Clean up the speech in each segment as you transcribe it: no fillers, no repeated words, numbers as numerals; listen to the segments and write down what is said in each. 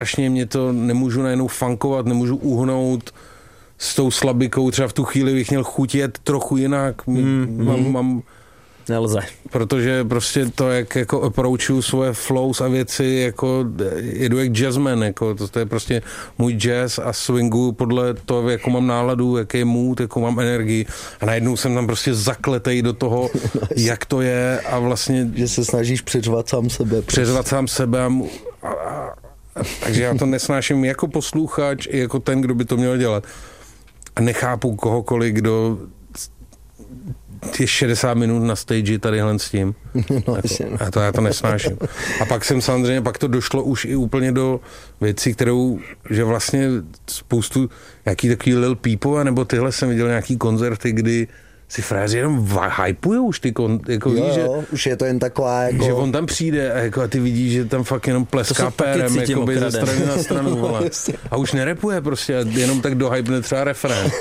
strašně mě to nemůžu najednou funkovat, nemůžu uhnout s tou slabikou, třeba v tu chvíli bych měl chutět trochu jinak, mám nelze. Protože prostě to, jak jako approachuju svoje flows a věci, jako jedu jak jazzman, jako to je prostě můj jazz a swingu podle toho, jakou mám náladu, jaký je mood, jakou mám energii a najednou jsem tam prostě zakletej do toho, jak to je a vlastně... Že se snažíš přeřvat sám sebe. Přeřvat sám sebe takže já to nesnáším jako posluchač i jako ten, kdo by to měl dělat. A nechápu kohokoliv, kdo je 60 minut na stage tadyhle s tím. No, jako, já to nesnáším. A pak jsem samozřejmě, pak to došlo už i úplně do věcí, kterou, že vlastně spoustu, jaký takový Lil Peepové, nebo tyhle jsem viděl nějaký koncerty, kdy si fréři jenom hypujou už ty jako jo, víš, že, už je to jen taková jako... Že on tam přijde a ty vidíš, že tam fakt jenom pleská pérem jakoby ze strany na stranu. Vole. A už nerepuje prostě, jenom tak dohypne třeba refrén.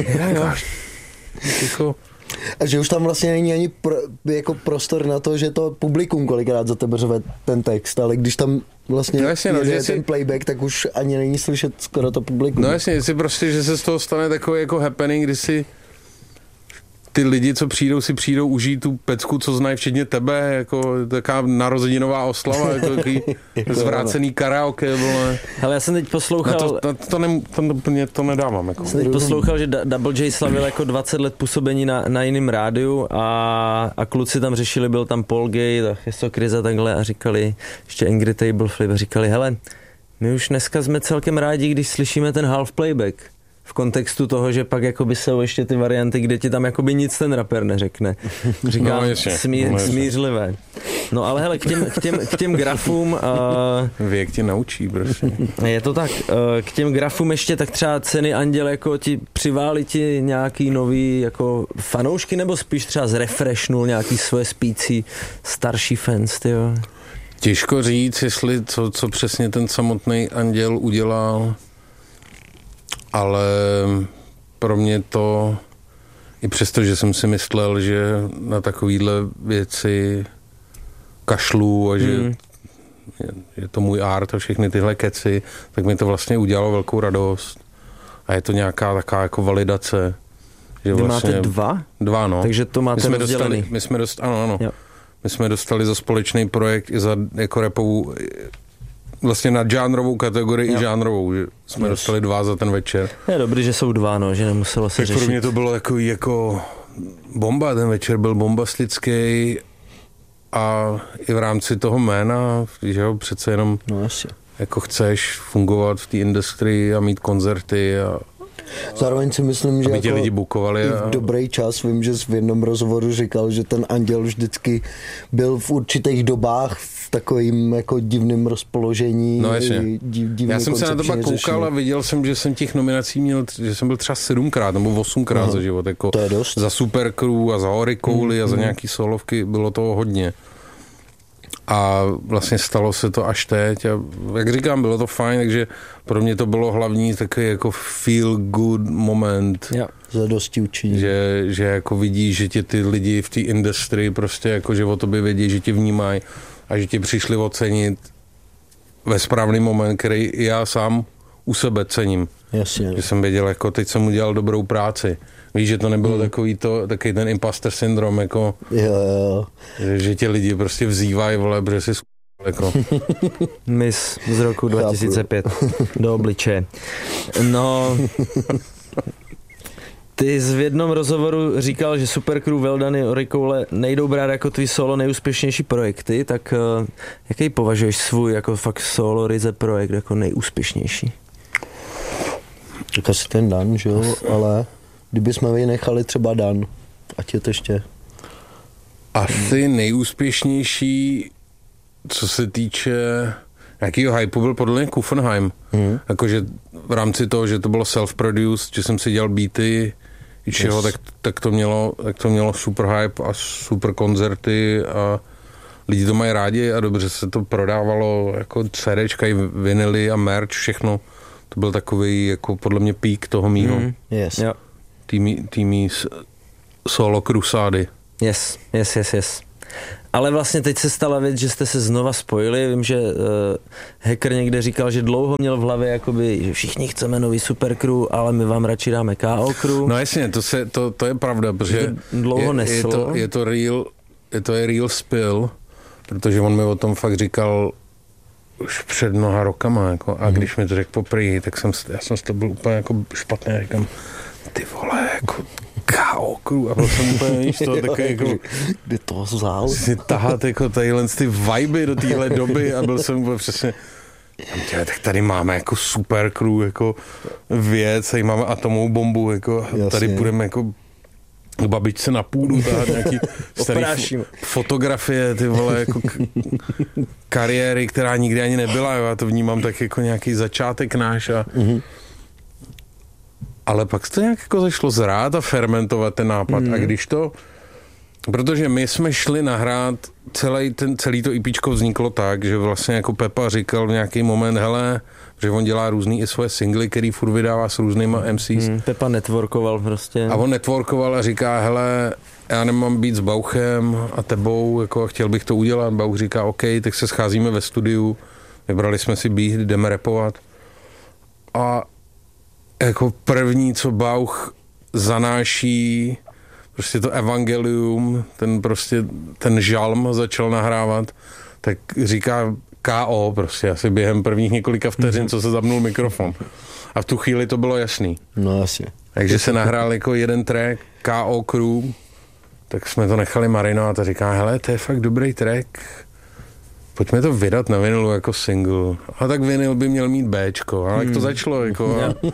Jako... A že už tam vlastně není ani jako prostor na to, že to publikum kolikrát za tebe řve ten text, ale když tam vlastně je ten playback, tak už ani není slyšet skoro to publikum. No jasně, jestli prostě, že se z toho stane takový jako happening, kdy si ty lidi, co přijdou užít tu pecku, co znají včetně tebe, jako taková narozeninová oslava, jako takový zvrácený karaoke, vole. Hele, já jsem teď poslouchal... To nedávám, jako. Jsem teď poslouchal, že Double J slavil jako 20 let působení na jiném rádiu a kluci tam řešili, byl tam Paul Gay, Chesto Kriza takhle a říkali, ještě Angry Table Flip, a říkali, hele, my už dneska jsme celkem rádi, když slyšíme ten half playback. V kontextu toho, že pak jakoby jsou ještě ty varianty, kde ti tam jakoby nic ten rapper neřekne. Říkám, smířlivé. No ale hele, k těm grafům... Věk ti naučí, prostě. Je to tak. K těm grafům ještě tak třeba Ceny Anděl jako ti přiváli ti nějaký nový jako fanoušky, nebo spíš třeba zrefreshnul nějaký svoje spící starší fans, tyjo? Těžko říct, jestli co přesně ten samotný Anděl udělal, ale pro mě to, i přesto, že jsem si myslel, že na takovýhle věci kašlu a že je to můj art a všechny tyhle keci, tak mi to vlastně udělalo velkou radost. A je to nějaká taková jako validace. Že vy vlastně, máte dva? Dva, no. Takže to máte rozdělený. Ano. Jo. My jsme dostali za společný projekt i za jako rapovou, vlastně na žánrovou kategorii i žánrovou, že jsme dostali 2 za ten večer. Je dobrý, že jsou 2, no, že nemuselo se řešit. Pro mě to bylo takový jako bomba, ten večer byl bombastický a i v rámci toho jména, že jo, přece jenom jako chceš fungovat v té industrii a mít koncerty a zároveň si myslím, že jako lidi bukovali v dobrý čas, vím, že v jednom rozhovoru říkal, že ten Anděl vždycky byl v určitých dobách v takovým jako divným rozpoložení. No jasně. Já jsem se na to pak koukal a viděl jsem, že jsem těch nominací měl, že jsem byl třeba 7krát nebo 8krát za život. Jako to je dost. Za Super Crew a za Hory Kouly a za nějaký solovky, bylo toho hodně. A vlastně stalo se to až teď a jak říkám, bylo to fajn, takže pro mě to bylo hlavní takový jako feel good moment. Ja, za dosti učiní. Že jako vidíš, že tě ty lidi v té industrii prostě jako, že o tobě vědí, že tě vnímají a že tě přišli ocenit ve správný moment, který já sám u sebe cením. Jasně. Že jsem věděl, jako teď jsem udělal dobrou práci. Víš, že to nebylo takový ten imposter syndrom, jako, jo. Že tě lidi prostě vzývají, vole, protože jsi jako. Miss z roku 2005 do obličeje. No, ty jsi v jednom rozhovoru říkal, že Supercrew, Veldany, Hory Koule nejdou brát jako tvý solo nejúspěšnější projekty, tak jaký považuješ svůj jako fakt solo ryze projekt jako nejúspěšnější? Říká si ten Dan, že jo, ale kdyby jsme vynechali třeba Dan, ať je to ještě... Asi nejúspěšnější, co se týče nějakýho hypeu, byl podle mě Kuffenheim. Jakože v rámci toho, že to bylo self-produced, že jsem si dělal beaty i čeho, tak to mělo super hype a super koncerty a lidi to mají rádi a dobře se to prodávalo jako CDčka i vinily a merch, všechno. To byl takový jako podle mě pík toho mýho. Yes. Týmí solo krusády. Yes. Ale vlastně teď se stala věc, že jste se znova spojili. Vím, že hacker někde říkal, že dlouho měl v hlavě, jakoby, že všichni chceme nový Supercrew, ale my vám radši dáme KO Crew. No jasně, to je pravda, protože dlouho neslo. Je to real spill, protože on mi o tom fakt říkal už před mnoha rokama, jako, a když mi to řekl poprvé, tak já jsem z toho byl úplně jako špatný, říkám, ty vole, jako KO Crew, a byl jsem úplně níž takový jako, kdy to vzal? Si tahat jako tadyhle ty viby do téhle doby a byl jsem úplně přesně, tak tady máme jako Supercrew, jako věc, tady máme atomovou bombu, jako, tady budeme jako k babičce na půdu tahat nějaký starý fotografie, ty vole, jako kariéry, která nikdy ani nebyla, jo, já to vnímám tak jako nějaký začátek náš a ale pak to nějak jako zašlo zrát a fermentovat ten nápad a když to, protože my jsme šli nahrát celý to IPčko vzniklo tak, že vlastně jako Pepa říkal v nějaký moment, hele, že on dělá různý i svoje singly, který furt vydává s různýma MCs. Pepa networkoval prostě. A on networkoval a říká, hele, já nemám být s Bauchem a tebou, jako chtěl bych to udělat. Bauch říká, OK, tak se scházíme ve studiu, vybrali jsme si beat, jdeme rapovat. A jako první, co Bauch zanáší, prostě to evangelium, ten žalm začal nahrávat, tak říká KO prostě asi během prvních několika vteřin, co se zapnul mikrofon. A v tu chvíli to bylo jasný. No asi. Takže se nahrál jako jeden track, KO Crew, tak jsme to nechali marinovat a říká, hele, to je fakt dobrý track, pojďme to vydat na vinilu jako single. A tak vinyl by měl mít Bčko, ale jak to začalo, jako...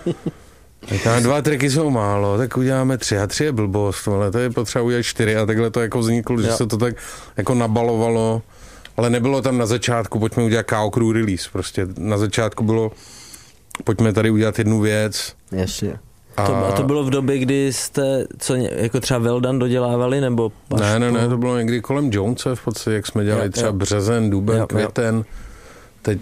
Tak 2 tracky jsou málo, tak uděláme 3 a 3 je blbost, ale to je potřeba udělat 4 a takhle to jako vzniklo, že se to tak jako nabalovalo, ale nebylo tam na začátku, pojďme udělat KO Crew release, prostě na začátku bylo, pojďme tady udělat jednu věc. Jasně. A to bylo v době, kdy jste jako třeba Veldan dodělávali, nebo Pašku? Ne, to bylo někdy kolem Jonese v podstatě, jak jsme dělali třeba březen, duben, květen. Teď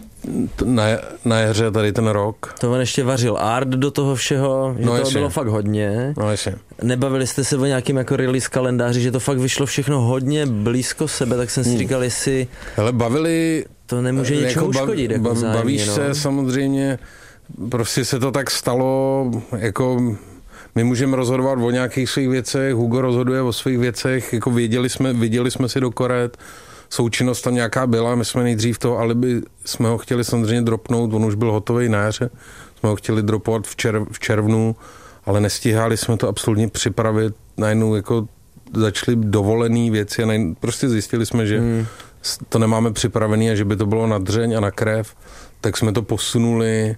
na jaře tady ten rok. To on ještě vařil art do toho všeho, že toho bylo fakt hodně. No ještě. Nebavili jste se o nějakým jako release kalendáři, že to fakt vyšlo všechno hodně blízko sebe, tak jsem si říkal, jestli... Hele, bavili... To nemůže ničemu uškodit. Jako bavíš se samozřejmě, prostě se to tak stalo, jako... My můžeme rozhodovat o nějakých svých věcech, Hugo rozhoduje o svých věcech, jako viděli jsme si do koret, součinnost tam nějaká byla, my jsme nejdřív toho alibi, jsme ho chtěli samozřejmě dropnout, on už byl hotový na jaře, jsme ho chtěli dropovat v červnu, ale nestíhali jsme to absolutně připravit, najednou jako začaly dovolený věci a prostě zjistili jsme, že to nemáme připravený a že by to bylo na dřeň a na krev, tak jsme to posunuli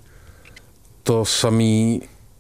to samý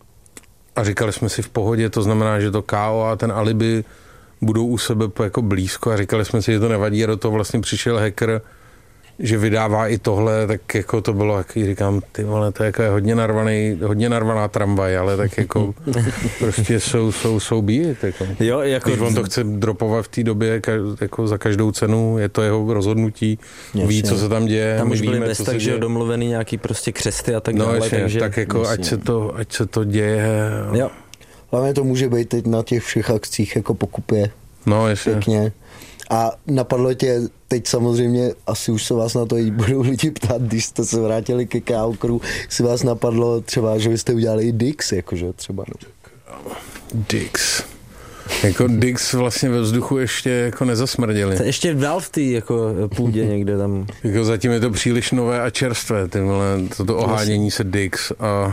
a říkali jsme si v pohodě, to znamená, že to KO a ten alibi budou u sebe jako blízko a říkali jsme si, že to nevadí a do toho vlastně přišel hacker, že vydává i tohle, tak jako to bylo, jak říkám, ty vole, to je jako hodně narvaná tramvaj, ale tak jako prostě jsou být, jako. Jo, jako... Když on to chce dropovat v té době jako za každou cenu, je to jeho rozhodnutí, ví, co se tam děje. Tam už byly bez tak, že domluvený nějaký prostě křesty a tak dále. Takže... tak jako ať se to děje. Jo. Hlavně to může být teď na těch všech akcích jako pokupě. No, jestli. Pěkně. A napadlo tě, teď samozřejmě, asi už se vás na to budou lidi ptát, když jste se vrátili ke KO Crew, si vás napadlo třeba, že byste udělali i Dix, jakože třeba. No. Dix. Jako Dix vlastně ve vzduchu ještě jako nezasmrděli. To ještě dál v té jako půdě někde tam. Jako zatím je to příliš nové a čerstvé, toto ohánění se Dix a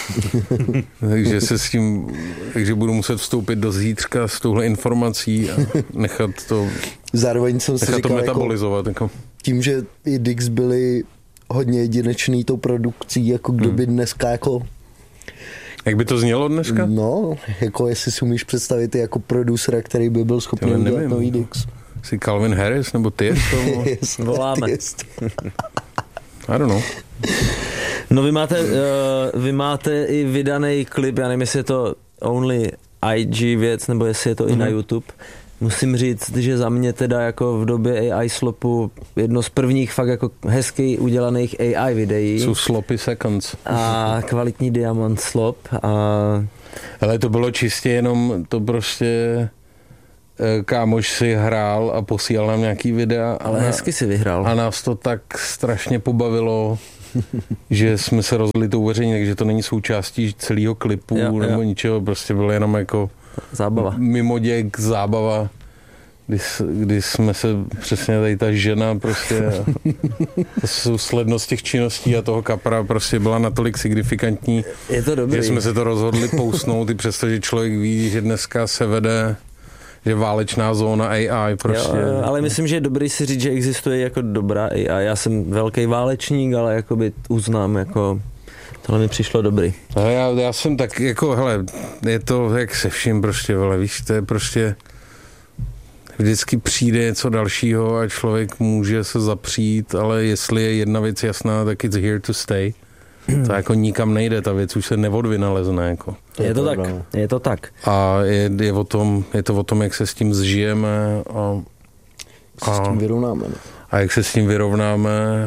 takže se s tím, takže budu muset vstoupit do zítřka s touhle informací a nechat to zároveň jsem si říkal, metabolizovat. Jako. Tím, že i Dix byli hodně jedinečný tou produkcí, jako kdo by dneska jako... Jak by to znělo dneska? No, jako jestli si umíš představit jako producera, který by byl schopný udělat nový Dix. Jsi Calvin Harris nebo Tiesto? Voláme. I don't know. No vy máte i vydaný klip, já nevím, jestli je to only IG věc, nebo jestli je to i na YouTube. Musím říct, že za mě teda jako v době AI slopu jedno z prvních fakt jako hezky udělaných AI videí. Jsou sloppy seconds. A kvalitní diamant slop. Ale to bylo čistě jenom, to prostě kámoš si hrál a posílal nám nějaký videa. Ale hezky si vyhrál. A nás to tak strašně pobavilo, že jsme se rozhodli to uveřejnit, takže to není součástí celého klipu nebo ničeho, prostě bylo jenom jako zábava. Mimoděk, zábava, kdy jsme se přesně tady ta žena prostě souslednost těch činností a toho kapra prostě byla natolik signifikantní, je to dobrý. Že jsme se to rozhodli pousnout i přesto, že člověk ví, že dneska se vede že válečná zóna AI prostě. Jo, ale myslím, že je dobrý si říct, že existuje jako dobrá AI. Já jsem velký válečník, ale jakoby uznám, jako tohle mi přišlo dobrý. Já jsem tak, jako, hele, je to jak se vším prostě, vele, víš, to je prostě vždycky přijde něco dalšího a člověk může se zapřít, ale jestli je jedna věc jasná, tak it's here to stay. To jako nikam nejde, ta věc už se neodvynalezne, jako. Je to tak. A je to o tom, jak se s tím zžijeme a s tím vyrovnáme. Ne? A jak se s tím vyrovnáme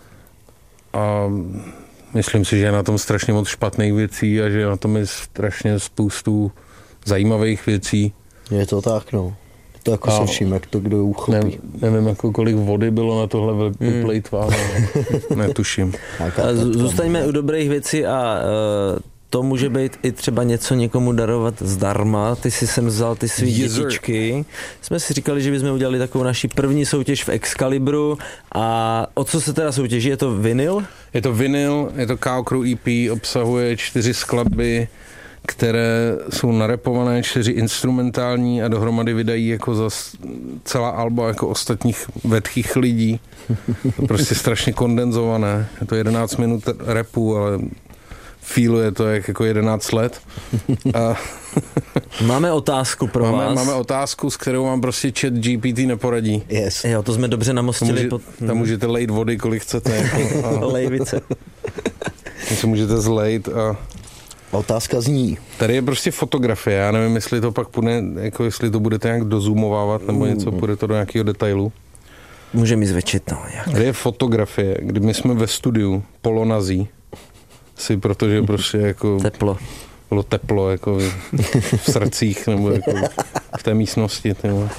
a myslím si, že je na tom strašně moc špatných věcí a že na tom je strašně spoustu zajímavých věcí. Je to tak, no. To jako se vším, jak to kdo uchopí. Nevím, jako kolik vody bylo na tohle vyplejtváno. Netuším. Zůstaňme u dobrých věcí a to může být i třeba něco někomu darovat zdarma. Ty si sem vzal ty svý dětičky. Jsme si říkali, že bychom udělali takovou naši první soutěž v Excalibru. A o co se teda soutěží? Je to vinyl? Je to vinyl, je to Chaos Crew EP, obsahuje 4 skladby, které jsou narepované, 4 instrumentální a dohromady vydají jako za celá alba jako ostatních vetchých lidí. Prostě strašně kondenzované. Je to 11 minut rapu, ale feeluje to jako 11 let. A máme otázku pro vás. Máme otázku, s kterou vám prostě chat GPT neporadí. Yes. Jo, to jsme dobře namostili. Tam můžete lejt vody, kolik chcete. Jako, lejvice. To můžete zlejt a otázka zní. Tady je prostě fotografie, já nevím, jestli to pak půjde, jako jestli to budete nějak dozoomovávat, nebo něco, půjde to do nějakého detailu. Můžeme zvětšit, no. Jak? Tady je fotografie, kdy my jsme ve studiu, polonazí, protože prostě jako teplo. Bylo teplo, jako v srdcích, nebo jako v té místnosti. Nebo.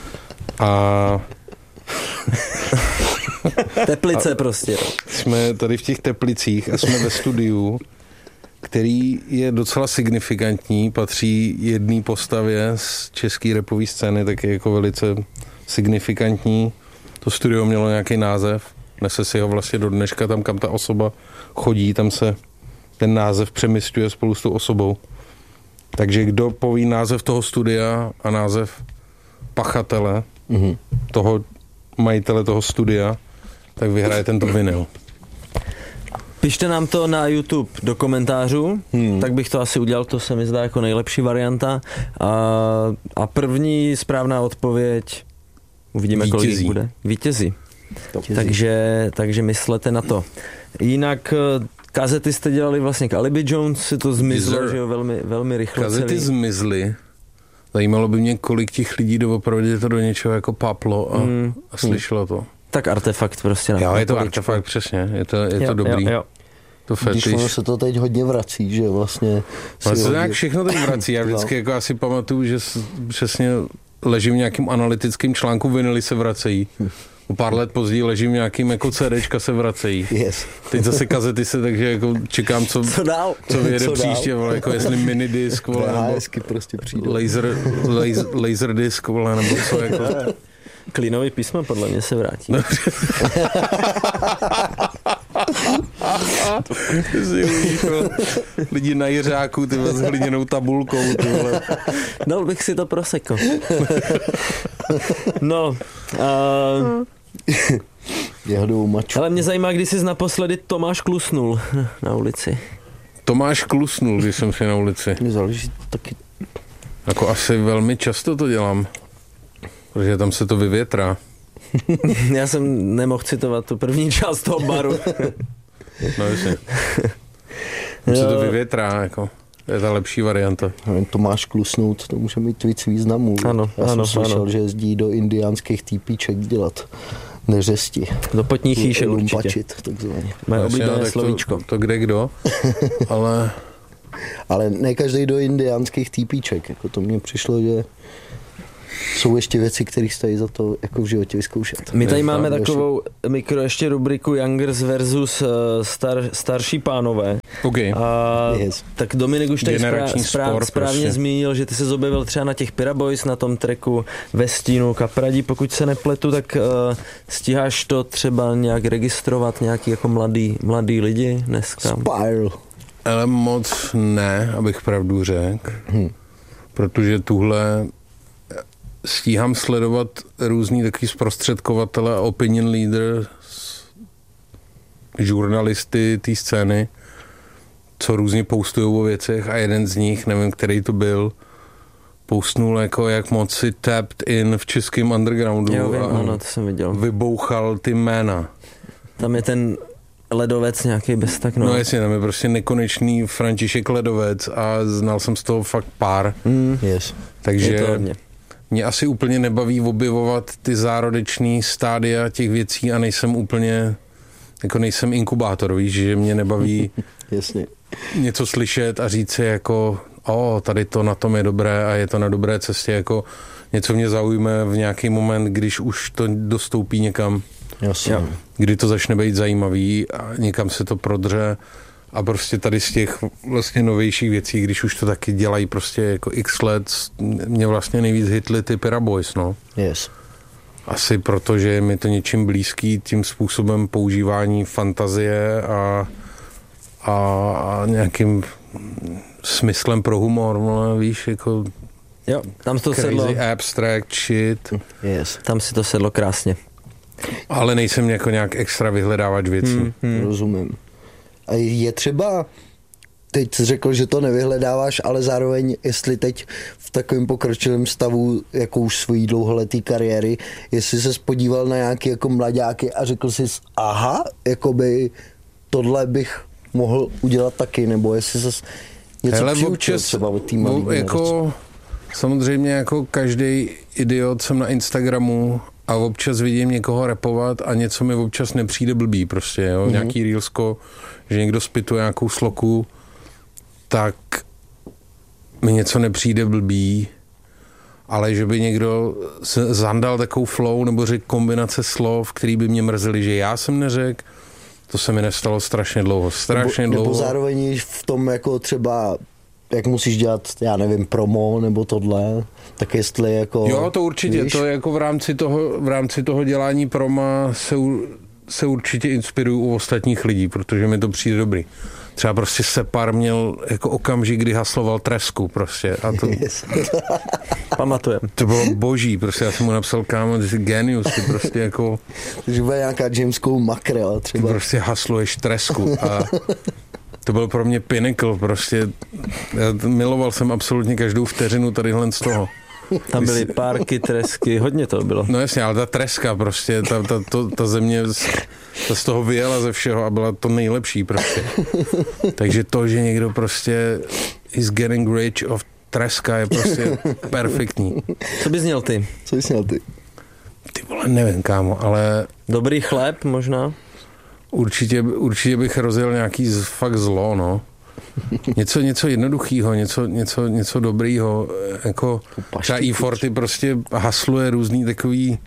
A teplice prostě. Jsme tady v těch teplicích a jsme ve studiu, který je docela signifikantní, patří jedné postavě z české rapové scény, tak je jako velice signifikantní. To studio mělo nějaký název, nese si ho vlastně do dneška, tam kam ta osoba chodí, tam se ten název přemysťuje spolu s tou osobou. Takže kdo poví název toho studia a název pachatele, toho majitele toho studia, tak vyhraje tento vinyl. Pište nám to na YouTube do komentářů, tak bych to asi udělal, to se mi zdá jako nejlepší varianta. A první správná odpověď, uvidíme, kolik bude. Vítězí. Takže myslete na to. Jinak kazety jste dělali vlastně k Alibi Jones, si to zmizlo, že jo, velmi, velmi rychle. Kazety zmizly. Zajímalo by mě, kolik těch lidí doopravdy to do něčeho jako paplo a slyšelo to. Tak Artefakt prostě. Jo, je to Artefakt, přesně. Je to dobrý. Jo. To když ono se to teď hodně vrací, že vlastně se nějak všechno teď vrací. Já vždycky jako asi pamatuju, že přesně ležím v nějakým analytickým článku, vinily se vracejí. O pár let později ležím nějakým jako CDčka se vracejí. Yes. Teď zase kazety se, takže jako čekám, co vyjede příště, vole, jako jestli minidisk, vole, nebo prostě přijde. laser disk, vole, nebo co jako. Klínový písmo podle mě se vrátí. Lidi na Jiřáku, ty s hliněnou tabulkou. Dal bych si to proseko. No. Jahodou mačku. Ale mě zajímá, kdy jsi naposledy Tomáš klusnul na ulici. Tomáš klusnul, když jsem si na ulici. Mě záleží taky. Jako asi velmi často to dělám. Protože tam se to vyvětrá. Já jsem nemohl citovat tu první část toho baru. No jasně. Tam se to vyvětrá, jako. To je ta lepší varianta. To máš klusnout, to může mít víc významů. Ano, Já jsem slyšel, že jezdí do indiánských týpíček dělat neřesti. Do potních jíšek určitě. Takzvaně. Moje oblíbené slovíčko. To kde kdo, ale... Ale ne každý do indiánských týpíček, jako to mně přišlo, že jsou ještě věci, které stojí za to jako v životě vyzkoušet. My tady máme takovou mikro ještě rubriku Youngers versus starší pánové. Okay. Tak Dominik už tady správně prostě zmínil, že ty se objevil třeba na těch Piraboys, na tom tracku Ve stínu Kapradí, pokud se nepletu, tak stíháš to třeba nějak registrovat, nějaký jako mladý lidi dneska? Spiral. Ale moc ne, abych pravdu řekl, protože tuhle stíhám sledovat různý takový zprostředkovatele a opinion leader, žurnalisty té scény, co různě postují o věcech a jeden z nich, nevím, který to byl, postnul jako jak moc si tapped in v českém undergroundu. Jo, vím, ano, to jsem viděl. Vybouchal ty jména. Tam je ten Ledovec nějaký bez tak, no. No jasně, tam je prostě nekonečný František Ledovec a znal jsem z toho fakt pár. Yes. Takže mě asi úplně nebaví objevovat ty zárodečný stádia těch věcí a nejsem úplně, jako nejsem inkubátor, víš, že mě nebaví Jasně. něco slyšet a říct si jako, tady to na tom je dobré a je to na dobré cestě, jako něco mě zaujme v nějaký moment, když už to dostoupí někam. Jasně. Kdy to začne být zajímavý a někam se to prodře a prostě tady z těch vlastně novějších věcí, když už to taky dělají prostě jako x let, mě vlastně nejvíc hitly ty Piraboys, no. Yes. Asi proto, že je mi to něčím blízký tím způsobem používání fantazie a nějakým smyslem pro humor, no, víš, jako jo, tam to crazy sedlo. abstract shit. Yes. Tam si to sedlo krásně. Ale nejsem jako nějak extra vyhledávač věcí. Rozumím. A je třeba, teď jsi řekl, že to nevyhledáváš, ale zároveň, jestli teď v takovém pokročilém stavu, jako už svojí dlouholetý kariéry, jestli ses podíval na nějaký jako mlaďáky a řekl jsi, aha, jakoby tohle bych mohl udělat taky, nebo jestli ses něco přiučil třeba od té malé jako samozřejmě jako každý idiot jsem na Instagramu a občas vidím někoho rapovat a něco mi občas nepřijde blbý prostě, jo? Nějaký reelsko, že někdo spituje nějakou sloku, tak mi něco nepřijde blbý, ale že by někdo zandal takovou flow nebo řekl kombinace slov, který by mě mrzeli, že já jsem neřekl, to se mi nestalo strašně dlouho. Nebo zároveň v tom jako třeba jak musíš dělat, já nevím, promo nebo tohle, tak jestli jako... Jo, to určitě, víš? To jako v rámci toho dělání proma se určitě inspiruju u ostatních lidí, protože mi to přijde dobrý. Třeba prostě Separ měl jako okamžik, kdy hasloval Tresku prostě. A to, pamatujem. To bylo boží, prostě já jsem mu napsal, kámo, ty jsi genius, ty prostě jako... Takže bude nějaká James Cole makrela třeba. Ty prostě hasluješ Tresku a to byl pro mě pinnacle, prostě já miloval jsem absolutně každou vteřinu tadyhle z toho. Tam byly párky, tresky, hodně toho bylo. No jasně, ale ta treska prostě, ta země ta z toho vyjela ze všeho a byla to nejlepší prostě. Takže to, že někdo prostě is getting rich of treska je prostě perfektní. Co bys měl ty? Ty vole, nevím, kámo, ale... Dobrý chléb možná? Určitě bych rozjel nějaký fakt zlo, no. Něco jednoduchýho, něco dobrýho, jako třeba E40 prostě hasluje různý takový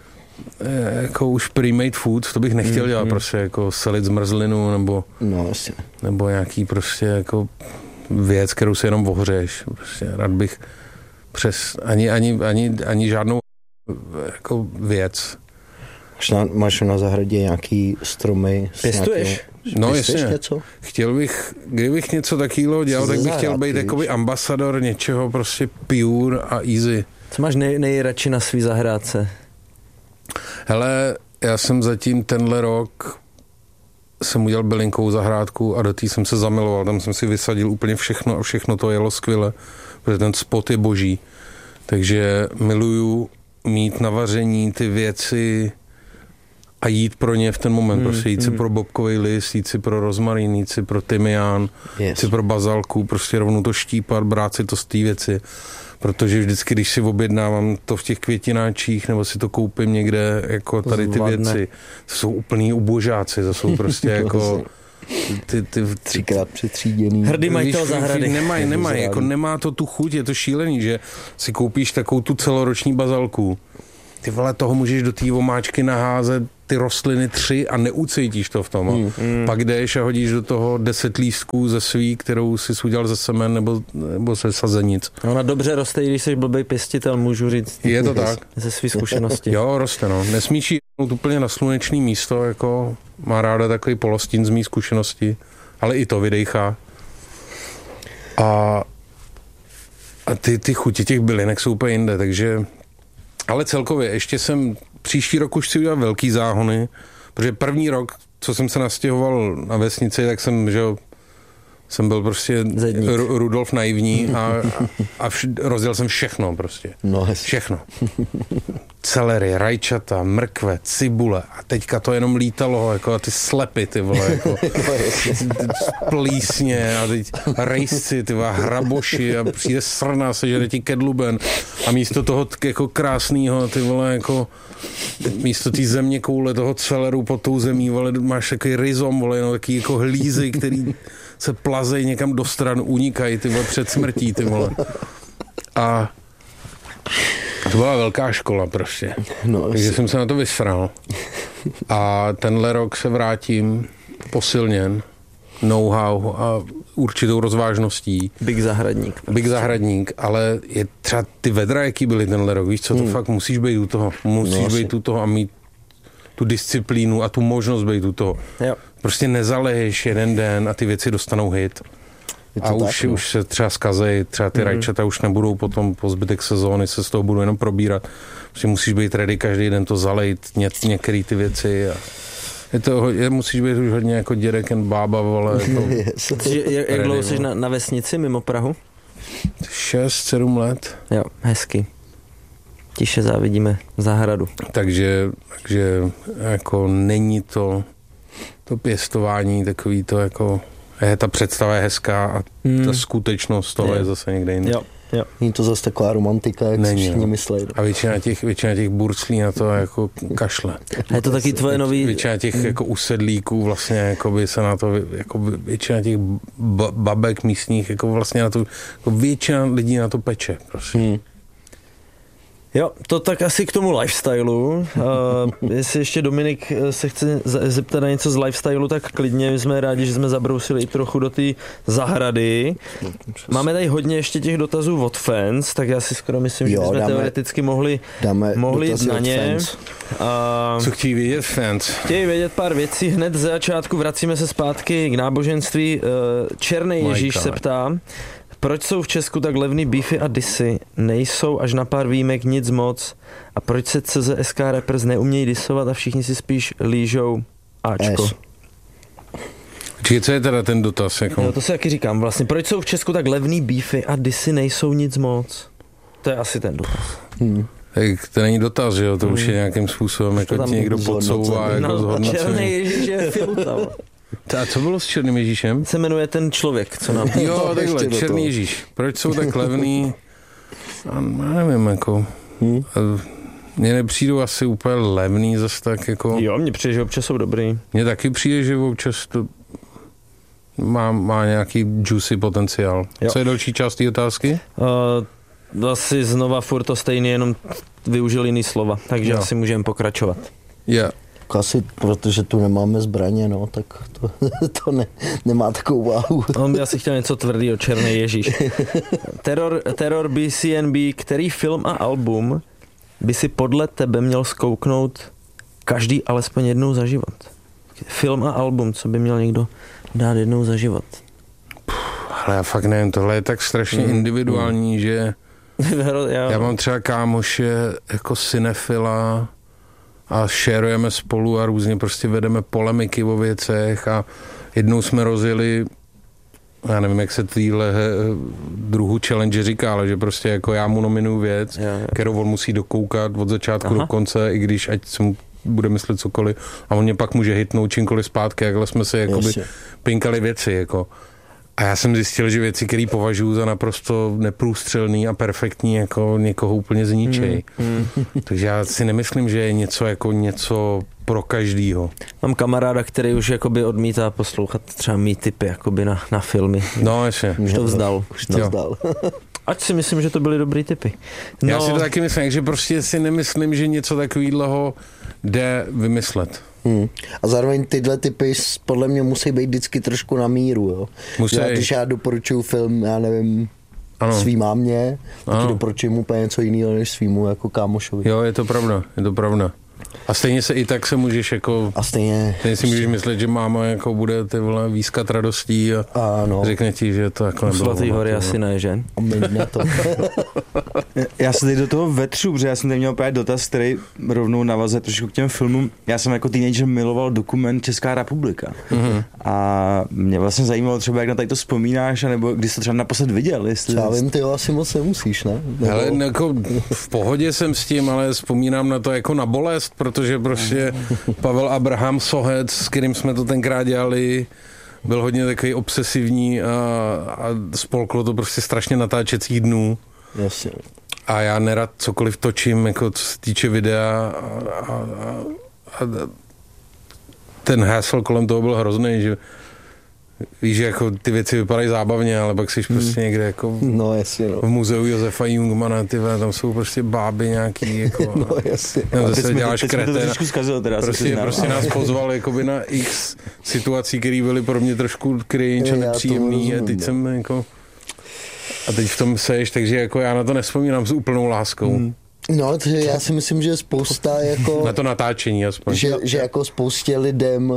jako už pre-made food, to bych nechtěl dělat prostě jako salit zmrzlinu nebo nějaký prostě jako věc, kterou si jenom ohřeješ. Prostě rád bych přes ani žádnou jako věc. Máš na zahradě nějaký stromy? Pěstuješ? No jasně. Něco? Kdybych něco takového dělal, tak bych chtěl být takový ambasador něčeho prostě pure a easy. Co máš nejradši na svý zahrádce? Hele, já jsem zatím tenhle rok jsem udělal bylinkovou zahrádku a do té jsem se zamiloval. Tam jsem si vysadil úplně všechno a všechno to jelo skvěle, protože ten spot je boží. Takže miluju mít na vaření ty věci a jít pro ně v ten moment. Prostě jít si pro bobkový list, jít si pro rozmarín, jít si pro tymián, jít si pro bazalku, prostě rovnou to štípat, brát si to z té věci. Protože vždycky, když si objednávám to v těch květináčích, nebo si to koupím někde, jako tady ty věci, to jsou úplný ubožáci, to jsou prostě jako ty 3x přetříděný. Hrdý majitel zahrady. Nemají, jako nemá to tu chuť, je to šílený, že si koupíš takovou tu celoroční bazalku. Ty vole, toho můžeš do té omáčky naházet ty rostliny 3 a neucítíš to v tom. Pak jdeš a hodíš do toho 10 lístků ze svý, kterou jsi udělal ze semen nebo ze sazenic. Ona dobře roste, i když jsi blbej pěstitel, můžu říct. Je to tak. Ze svý zkušenosti. Jo, roste, no. Nesmíš jít úplně na slunečný místo, jako má ráda takový polostín z mý zkušenosti, ale i to vydejchá. A ty chuti těch bylinek jsou úplně jinde, takže... Ale celkově, ještě příští rok už chci udělat velký záhony, protože první rok, co jsem se nastěhoval na vesnici, tak jsem byl prostě Rudolf naivní a rozdělal jsem všechno prostě. No, všechno. Celery, rajčata, mrkve, cibule a teďka to jenom lítalo, jako a ty slepy, ty vole, jako plísně a teď rejsci, ty vole, hraboši a přijde srna, sežere ti kedluben a místo toho jako krásného, ty vole, jako místo té země koule toho celeru pod tou zemí, vole, máš takový rizom, vole, no, takový jako hlízy, který se plazejí někam do stran, unikají, ty vole, před smrtí, ty vole. A to byla velká škola prostě. No, takže jsem se na to vysral. A tenhle rok se vrátím posilněn know-how a určitou rozvážností. Big zahradník, ale je třeba ty vedra, jaký byly tenhle rok, víš co, to fakt musíš být u toho. Být u toho a mít tu disciplínu a tu možnost být u toho. Jo. Prostě nezaleješ jeden den a ty věci dostanou hit. A už se třeba zkazej, třeba ty rajčata už nebudou potom po zbytek sezóny, se z toho budou jenom probírat. Prostě musíš být ready každý den to zalejt, některé ty věci. A musíš být už hodně jako dědek and bába, vole. Jak dlouho jsi na vesnici mimo Prahu? 6-7 let. Jo, hezky. Tiše závidíme zahradu. Takže jako není to pěstování takový to jako... Ta představa je hezká a ta skutečnost toho je zase někde jinde. Jo. Není to zase taková romantika, jak si všichni myslí. A většina těch burclí na to jako kašle. A je to taky tvoje nový... Většina těch jako usedlíků vlastně jakoby se na to, jako většina těch babek místních, jako vlastně na to, jako většina lidí na to peče, prosím. Jo, to tak asi k tomu lifestylu. Jestli ještě Dominik se chce zeptat na něco z lifestylu, tak klidně, my jsme rádi, že jsme zabrousili i trochu do té zahrady. Máme tady hodně ještě těch dotazů od fans, tak já si skoro myslím, že bychom teoreticky mohli jít na ně. Co chtějí vědět fans? Chtějí vědět pár věcí. Hned ze začátku vracíme se zpátky k náboženství. Černý Ježíš se ptá, proč jsou v Česku tak levný beefy a disy? Nejsou až na pár výjimek nic moc. A proč se CZSK rappers neumějí disovat a všichni si spíš lížou Ačko? Čiže co je teda ten dotaz? Jako? No, to si taky říkám. Vlastně, proč jsou v Česku tak levný beefy a disy nejsou nic moc? To je asi ten dotaz. Tak to není dotaz, že jo? To už je nějakým způsobem, jako ti někdo podsouvá, jako zhodnocení. Černý Ježíš je filuta. A co bylo s Černým Ježíšem? Se jmenuje ten člověk, co nám... Jo, takhle, Černý Ježíš. Proč jsou tak levný? Já nevím, jako... Mně nepřijdou asi úplně levný zase tak, jako... Jo, mně přijde, že občas jsou dobrý. Mně taky přijde, že občas to má nějaký juicy potenciál. Jo. Co je další část té otázky? Asi znova furt to stejně, jenom využil jiný slova, takže asi můžeme pokračovat. Yeah. Asi protože tu nemáme zbraně, no, tak to nemá takovou váhu. On by asi chtěl něco tvrdý o Černý Ježíš. Terror BCNB, který film a album by si podle tebe měl zkouknout každý alespoň jednou za život? Film a album, co by měl někdo dát jednou za život? Ale já fakt nevím, tohle je tak strašně individuální, že já mám třeba kámoše jako cinefila a šerujeme spolu a různě prostě vedeme polemiky o věcech a jednou jsme rozjeli, já nevím, jak se týhle druhu challenge říká, ale že prostě jako já mu nominuju věc, kterou on musí dokoukat od začátku do konce, i když ať se mu bude myslet cokoliv a on mě pak může hitnout čímkoliv zpátky, jakhle jsme se jakoby pinkali věci, jako. A já jsem zjistil, že věci, které považuji za naprosto neprůstřelný a perfektní, jako někoho úplně zničej. Takže já si nemyslím, že je něco pro každýho. Mám kamaráda, který už jakoby odmítá poslouchat třeba mý tipy jakoby na filmy. No, ještě. Už to vzdal. Ať si myslím, že to byly dobrý tipy. No. Já si to taky myslím, že prostě si nemyslím, že něco takového jde vymyslet. A zároveň tyhle typy podle mě musí být vždycky trošku na míru, jo. Když já doporučuju film, já nevím, svý mámě, tak doporučuji mu úplně něco jiného než svýmu jako kámošovi. Jo, je to pravda. A stejně se i tak se můžeš jako... A stejně si můžeš myslet, že máma jako bude ty vole výskat radostí a řekne ti, že to jako nebylo. Svatý hory asi ne, že? To. Já se teď do toho vetřu, protože já jsem tady měl právě dotaz, který rovnou navazuje trošku k těm filmům. Já jsem jako teenager miloval dokument Česká republika. A mě vlastně zajímalo třeba, jak na tady to vzpomínáš, nebo když jsi to třeba naposled viděl. Já vím, ty asi moc nemusíš, ne? Ale jako v pohodě jsem s tím, ale vzpomínám na to jako na bolest, protože prostě Pavel Abraham Sohec, s kterým jsme to tenkrát dělali, byl hodně takový obsesivní a spolklo to prostě strašně natáčecích dnů. Jasně. A já nerad cokoliv točím, jako co se týče videa a ten hásl kolem toho byl hrozný, že víš, že jako ty věci vypadají zábavně, ale pak jsi prostě někde jako v muzeu Josefa Jungmana, tam jsou prostě báby nějaký, jako no jasně. Zase děláš kretén. Prostě nás pozval jakoby na x situací, které byly pro mě trošku cringe a nepříjemný a teď jsem jako a teď v tom seš, takže jako já na to nevzpomínám s úplnou láskou. No, takže já si myslím, že spousta jako... Na to natáčení aspoň. Že jako spoustě lidem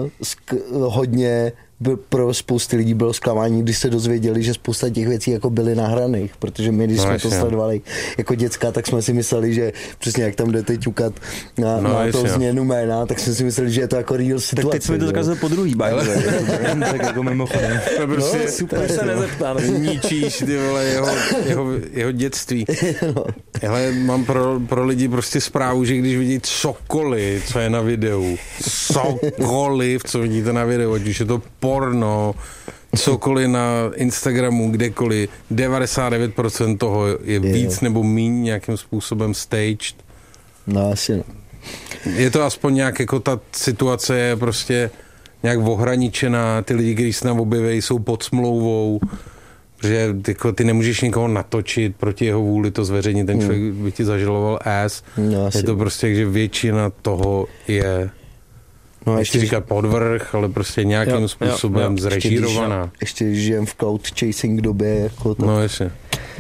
hodně pro spousty lidí bylo zklamání, když se dozvěděli, že spousta těch věcí jako byly nahraných, protože my, když jsme to sledovali jako děcka, tak jsme si mysleli, že přesně jak tam jdete ťukat na to změnu jména, tak jsme si mysleli, že je to jako real situace. Tak teď jsme to dokázali po druhý, tak jako mimochodem. To prostě super se nezeptá. Ničíš ty vole jeho dětství. Hele, mám pro lidi prostě zprávu, že když vidí cokoliv, co je na videu, cokoliv, co vidíte na videu, ať už je to porno, cokoliv na Instagramu, kdekoliv, 99% toho je víc nebo míň nějakým způsobem staged. No asi. Je to aspoň nějak, jako ta situace je prostě nějak ohraničená, ty lidi, kteří se tam objeví, jsou pod smlouvou, protože jako, ty nemůžeš nikoho natočit proti jeho vůli, to zveřejnit, ten člověk by ti zažaloval ass. No, je to prostě, že většina toho je ještě říkat podvrh, ale prostě nějakým způsobem zrežírovaná. Ještě žijem v cloud chasing době. Jako to. No jasně.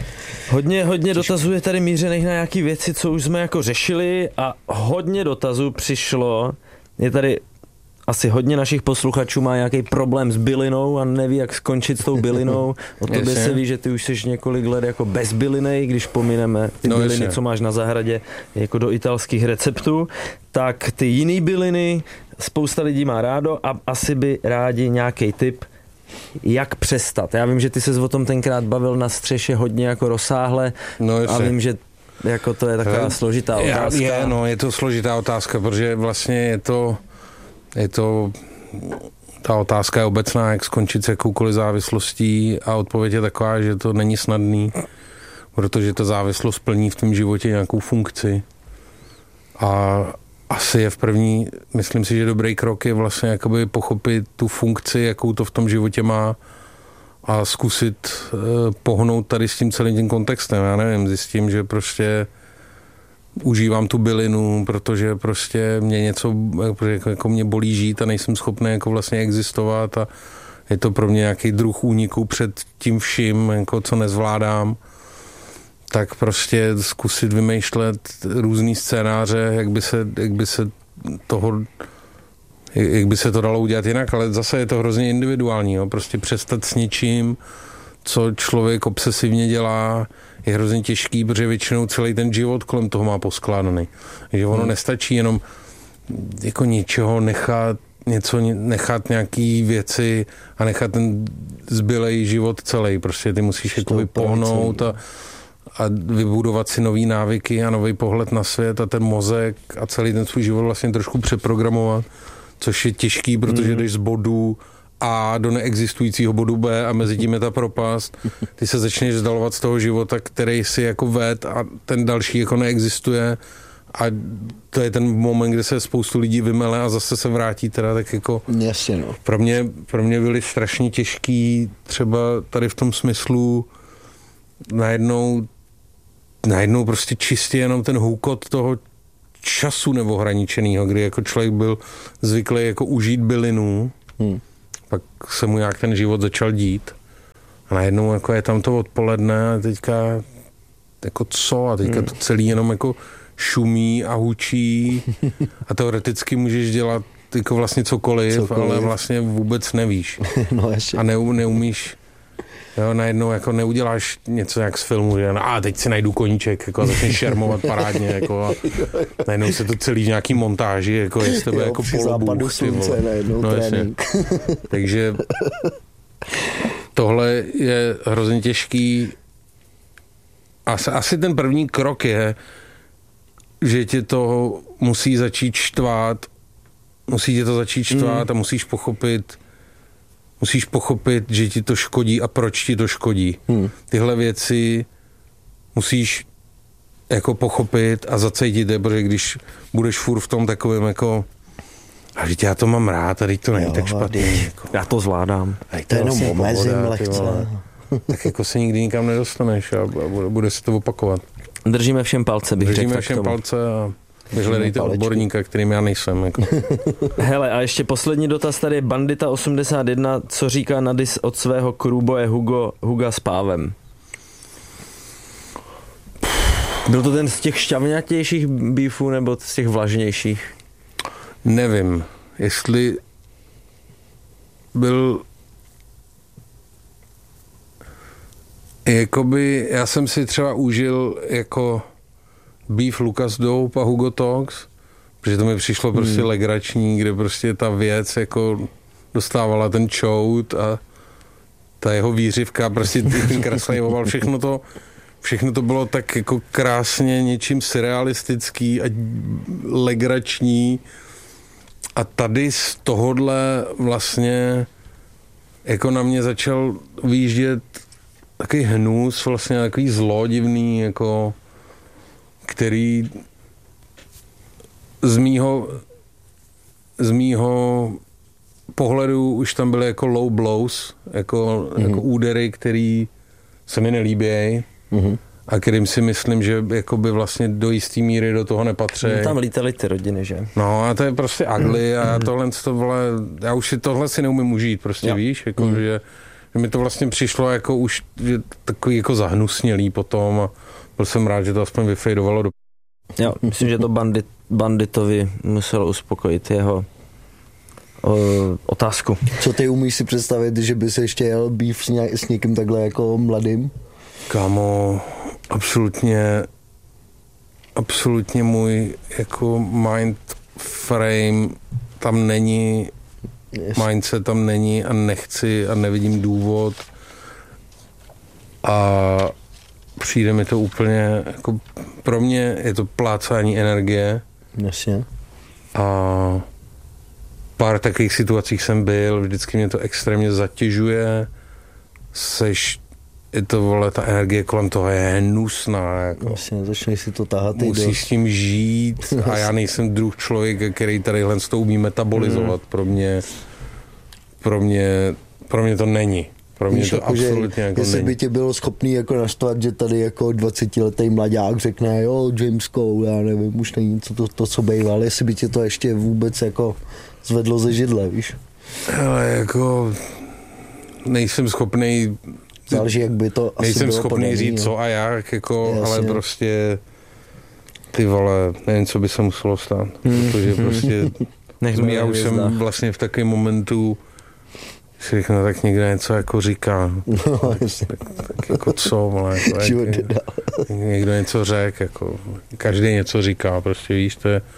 Hodně dotazů je tady mířených na nějaké věci, co už jsme jako řešili a hodně dotazů přišlo. Je tady asi hodně našich posluchačů má nějaký problém s bylinou a neví, jak skončit s tou bylinou. O tobě se ví, že ty už jsi několik let jako bez byliny, když pomineme ty byliny, co máš na zahradě, jako do italských receptů. Tak ty jiný byliny spousta lidí má rádo a asi by rádi nějaký tip, jak přestat. Já vím, že ty ses o tom tenkrát bavil na střeše hodně jako rozsáhle a vím, že jako to je taková složitá otázka. Je to složitá otázka, protože vlastně je to ta otázka je obecná, jak skončit s jakoukoliv závislostí a odpověď je taková, že to není snadný, protože ta závislost plní v tom životě nějakou funkci a asi je v první, myslím si, že dobrý krok je vlastně jakoby pochopit tu funkci, jakou to v tom životě má a zkusit pohnout tady s tím celým tím kontextem. Já nevím, zjistím, že prostě užívám tu bylinu, protože prostě mě něco, jako mě bolí žít a nejsem schopný jako vlastně existovat a je to pro mě nějaký druh úniku před tím vším, jako co nezvládám. Tak prostě zkusit vymýšlet různý scénáře, jak by se to dalo udělat jinak, ale zase je to hrozně individuální, jo? Prostě přestat s ničím, co člověk obsesivně dělá, je hrozně těžký, protože většinou celý ten život kolem toho má poskládaný. Takže ono nestačí jenom jako ničeho nechat nějaký věci a nechat ten zbylej život celý. Prostě ty musíš jako pohnout a vybudovat si nový návyky a nový pohled na svět a ten mozek a celý ten svůj život vlastně trošku přeprogramovat, což je těžký, protože jdeš z bodu A do neexistujícího bodu B a mezi tím je ta propast. Ty se začneš vzdalovat z toho života, který si jako ved a ten další jako neexistuje a to je ten moment, kde se spoustu lidí vymele a zase se vrátí teda tak jako... Jasně, no. Pro mě byly strašně těžký třeba tady v tom smyslu najednou prostě čistě jenom ten hůkot toho času neohraničenýho, kdy jako člověk byl zvyklý jako užít bylinu, pak se mu nějak ten život začal dít a najednou jako je tam to odpoledne a teďka jako co a teďka to celý jenom jako šumí a hučí a teoreticky můžeš dělat jako vlastně cokoliv, ale vlastně vůbec nevíš. No, ještě. A neumíš, jo, najednou jako neuděláš něco jak z filmu, že teď si najdu koníček, jako a začneš šermovat parádně, jako a najednou se to celý v nějaký montáži, jako je z tebe jako polobůh, ty vole. No, trénink. Takže tohle je hrozně těžký. Asi ten první krok je, že tě to musí začít štvát, a musíš pochopit, že ti to škodí a proč ti to škodí. Tyhle věci musíš jako pochopit a zacítit je, protože když budeš furt v tom takovém jako a teď já to mám rád a teď to není tak špatný. Jako, já to zvládám. To jenom omezím lehce. Tak jako se nikdy nikam nedostaneš a bude se to opakovat. Držíme všem palce, bych řekl. Držíme všem palce a vyhledejte odborníka, kterým já nejsem. Jako. Hele, a ještě poslední dotaz tady je Bandita 81, co říká na dis od svého krůboje Huga s Pávem? Byl to ten z těch šťavňatějších beefů nebo z těch vlažnějších? Nevím, jestli byl jakoby, já jsem si třeba užil jako beef Lucas Dope a Hugo Talks, protože to mi přišlo prostě legrační, kde prostě ta věc jako dostávala ten čout a ta jeho výřivka, prostě ten kreslej oval, všechno to bylo tak jako krásně něčím surrealistický a legrační a tady z tohodle vlastně jako na mě začal vyjíždět takový hnus, vlastně takový zlodivný, jako který z mýho pohledu už tam byly jako low blows, jako údery, který se mi nelíbějí a kterým si myslím, že jakoby vlastně do jistý míry do toho nepatří. Tam lítaly ty rodiny, že? No a to je prostě ugly a já už si tohle si neumím užít, prostě víš, jako že mi to vlastně přišlo jako už že takový jako zahnusnělý potom a byl jsem rád, že to aspoň vyfejdovalo do... Jo, myslím, že to Banditovi muselo uspokojit jeho otázku. Co ty umíš si představit, že by se ještě jel beef s někým takhle jako mladým? Kámo, absolutně můj jako mind frame tam není, mindset tam není a nechci a nevidím důvod a přijde mi to úplně, jako pro mě je to plácání energie. Jasně. A pár takových situacích jsem byl, vždycky mě to extrémně zatěžuje, je to, vole, ta energie kolem toho je hnusná. Jako. Vlastně, začneš si to tahat. Musíš s tím žít a já nejsem druh člověka, který tadyhle to umí metabolizovat. Pro mě to není. Pro mě to jako, absolutně jako jestli není. by tě bylo schopný jako naštvat, že tady jako 20letý mladák řekne, jo, James Cole, já nevím, už není to co bejval, jestli by tě to ještě vůbec jako zvedlo ze židle, víš? Ale jako nejsem schopnej záleží, jak by to asi nejsem bylo schopný říct co a jak, jako, ale prostě ty vole, nevím, co by se muselo stát. Protože prostě já už jsem vlastně v takovém momentu si řeknu, tak někdo něco jako říká. No, tak jako co, vole, jako, někdo něco řekl, jako, každý něco říká, prostě víš, to je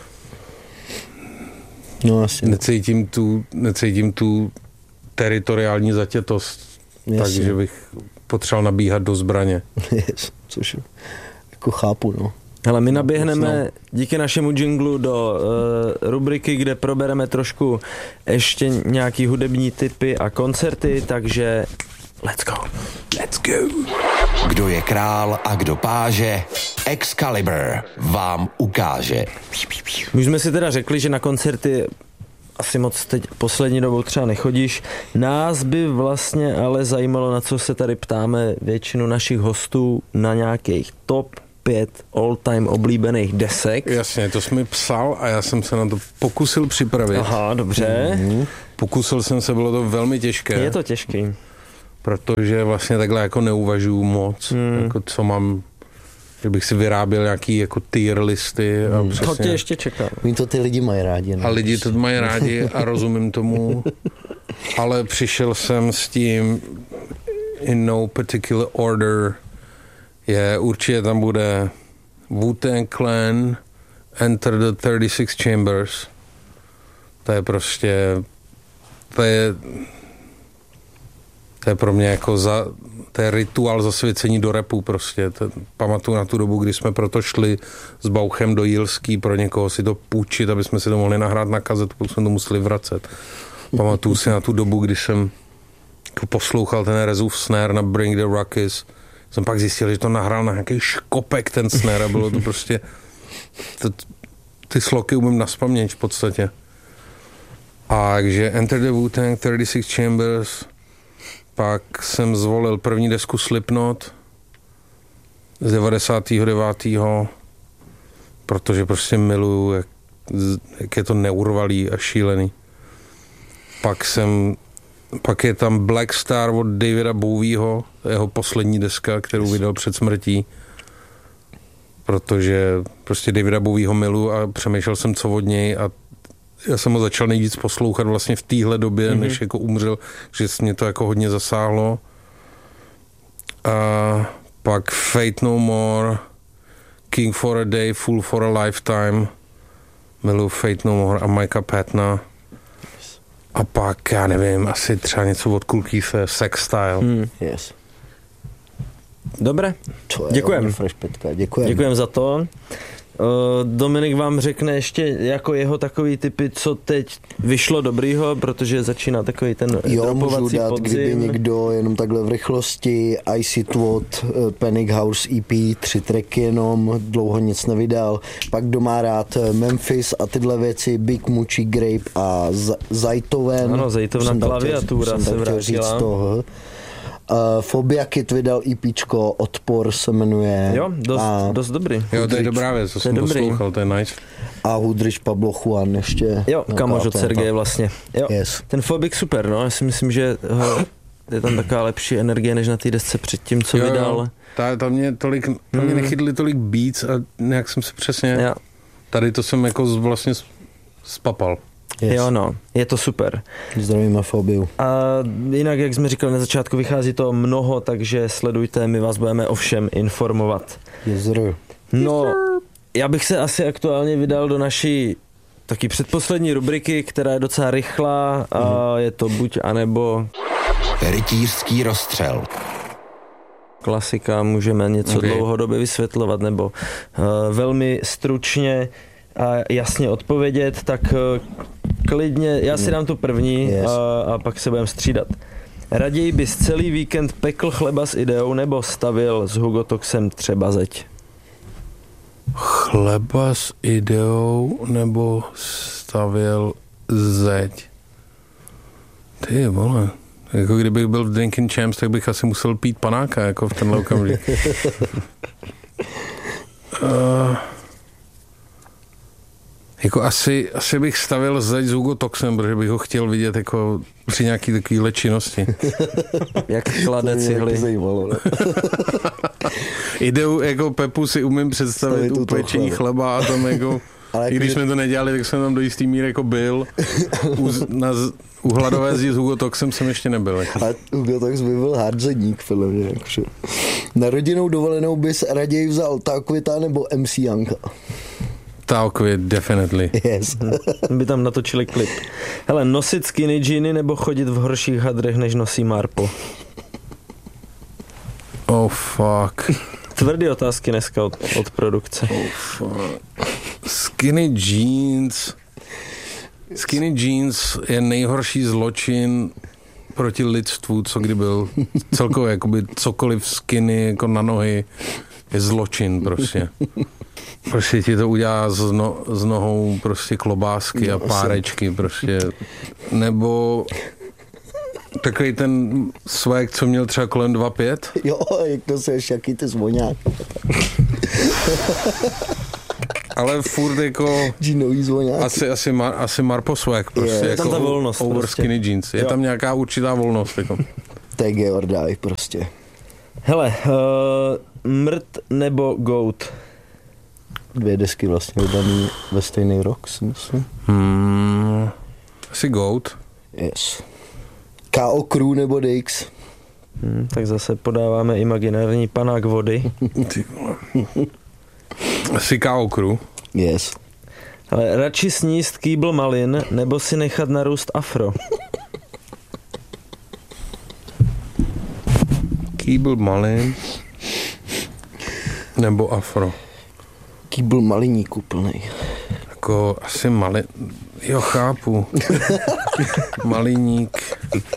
no, asi. Necítím tu teritoriální zatětost, takže bych potřeboval nabíhat do zbraně. Což jako chápu, no. Hele, my naběhneme díky našemu jinglu do rubriky, kde probereme trošku ještě nějaký hudební tipy a koncerty, takže let's go. Let's go. Kdo je král a kdo páže, Excalibur vám ukáže. My jsme si teda řekli, že na koncerty asi moc teď poslední dobou třeba nechodíš. Nás by vlastně ale zajímalo, na co se tady ptáme většinu našich hostů, na nějakých top 5 all-time oblíbených desek. Jasně, to jsi mi psal a já jsem se na to pokusil připravit. Aha, dobře. Pokusil jsem se, bylo to velmi těžké. Je to těžký. Protože vlastně takhle jako neuvažuju moc, jako co mám, že bych si vyráběl nějaký jako tier listy. A přesně. To tě ještě čekám. Oni to ty lidi mají rádi. Ne? A lidi to mají rádi a rozumím tomu, ale přišel jsem s tím in no particular order. Určitě tam bude Wu-Tang Clan, Enter the 36 Chambers. To je prostě, to je pro mě jako to je rituál zasvěcení do rapu prostě. Pamatuju na tu dobu, kdy jsme proto šli s Bauchem do Jilský pro někoho si to půjčit, aby jsme si to mohli nahrát na kazetu, pokud jsme to museli vracet. Pamatuju si na tu dobu, kdy jsem poslouchal ten Rezův snare na Bring the Ruckus. Jsem pak zjistil, že to nahrál na nějaký škopek ten snare a bylo to prostě ty sloky umím naspaměť v podstatě. A takže Enter the Wu-Tang, 36 Chambers, pak jsem zvolil první desku Slipknot z 99. Protože prostě miluju, jak je to neurvalý a šílený. Pak je tam Black Star od Davida Bowieho, jeho poslední deska, kterou vydal před smrtí. Protože prostě Davida Bowieho miluju a přemýšlel jsem, co od něj, a já jsem ho začal nejvíc poslouchat vlastně v téhle době, než jako umřel, že mě to jako hodně zasáhlo. A pak Fate No More, King for a Day, Fool for a Lifetime, miluji Fate No More a Micah Pattona. A pak, já nevím, asi třeba něco od Kool Keithe, Sex Style. Yes. Dobré, děkujem. Děkujem za to. Dominik vám řekne ještě jako jeho takový typy, co teď vyšlo dobrýho, protože začíná takový ten dropovací podzim. Kdyby někdo jenom takhle v rychlosti, Icy Twat, Panic House EP, 3 tracky jenom, dlouho nic nevydal. Pak kdo má rád Memphis a tyhle věci, Big Mucci, Grape a Zajtoven. Ano, Zajtovna klaviatura se vrátila. Phobia Kid vydal EPčko, Odpor se jmenuje. Jo, dost dobrý. Jo, to je dobrá věc, to jsem poslouchal, to je nice. A Hudrich Pablo Juan ještě. Jo, kamož od Sergeje vlastně. Jo. Yes. Ten Phobik super, no, já si myslím, že je tam taková lepší energie, než na té desce předtím, co vydal. Tam mě nechytli tolik beats a nějak jsem se přesně, tady to jsem jako vlastně spapal. Yes. Jo, no, je to super. Zdravíme Fobiu. A jinak, jak jsme říkali na začátku, vychází to mnoho, takže sledujte, my vás budeme o všem informovat. Yes, no, já bych se asi aktuálně vydal do naší taky předposlední rubriky, která je docela rychlá a je to buď anebo... Rytířský rozstřel. Klasika, můžeme něco dlouhodobě vysvětlovat, nebo velmi stručně a jasně odpovědět, tak klidně, já si dám tu první a pak se budeme střídat. Raději bys celý víkend pekl chleba s Ideou nebo stavil s Hugo Toxem třeba zeď? Chleba s Ideou nebo stavil zeď? Ty vole, jako kdybych byl v Drinking Champs, tak bych asi musel pít panáka, jako v tenhle okamžik. Jako asi bych stavil zeď s Hugo Toxem, protože bych ho chtěl vidět jako při nějaký takovýhle činnosti. Jak klade cihly. Ideu jako Pepu si umím představit u pečení chleba a tam jako, i když jsme to nedělali, tak jsem tam do jistý míry jako byl. U hladové zdi s Hugo Toxem jsem ještě nebyl. Jako. A Hugo Tox by byl hardzeník, podle mě. Jakože. Na rodinnou dovolenou bys raději vzal Talkvita nebo MC Janka? Talkvit, definitely. Yes. By tam natočili klip. Hele, nosit skinny jeany nebo chodit v horších hadrech, než nosí Marpo? Oh fuck. tvrdý otázky dneska od produkce. Skinny jeans je nejhorší zločin proti lidstvu, co kdy byl. Celkově, jakoby cokoliv skinny jako na nohy je zločin prostě. Prostě ti to udělá z nohou prostě klobásky a párečky prostě. Nebo takový ten swag, co měl třeba kolem 2,5. Jo, jak to seš, jaký ty zvoňák. Ale furt jako Džínový zvoňák. asi Marpo swag prostě. Je jako tam ta volnost over prostě. skinny jeans. Je tam nějaká určitá volnost. Jako. To je Georgaj prostě. Hele, mrt nebo goat? 2 desky vlastně vydaný ve stejný rok, si myslím. Asi goat. Yes. K.O. Crew nebo Dix? Tak zase podáváme imaginární panák vody. Asi K.O. Crew. Yes. Ale radši sníst kýbl malin, nebo si nechat narůst afro? Kýbl malin nebo afro. Kýbl maliník úplnej. Jako asi jo, chápu. Maliník.